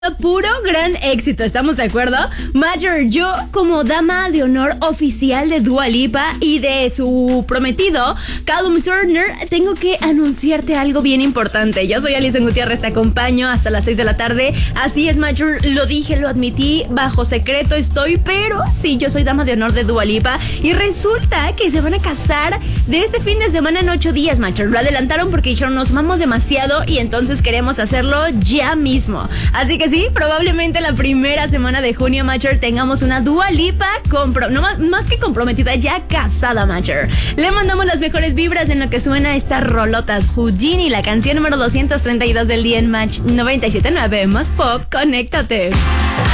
Puro gran éxito, ¿estamos de acuerdo? Major, yo como dama de honor oficial de Dua Lipa y de su prometido, Callum Turner, tengo que anunciarte algo bien importante. Yo soy Alison Gutiérrez, te acompaño hasta las 6 de la tarde. Así es, Major, lo dije, lo admití, bajo secreto estoy, pero sí, yo soy dama de honor de Dua Lipa y resulta que se van a casar de este fin de semana en 8 días, Major. Lo adelantaron porque dijeron, nos amamos demasiado y entonces queremos hacerlo ya mismo. Así que sí, probablemente la primera semana de junio, Major, tengamos una Dua Lipa más que comprometida, ya casada, Major. Le mandamos las mejores vibras en lo que suena estas rolotas. Houdini, la canción número 232 del día en Match 97.9. Más pop, conéctate.